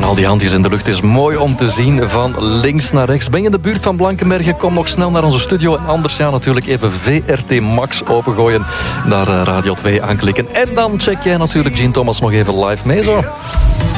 al die handjes in de lucht is mooi om te zien van links naar rechts. Ben je in de buurt van Blankenberge? Kom nog snel naar onze studio. En anders natuurlijk even VRT Max opengooien. Daar Radio 2 aanklikken. En dan check jij natuurlijk Gene Thomas nog even live mee zo.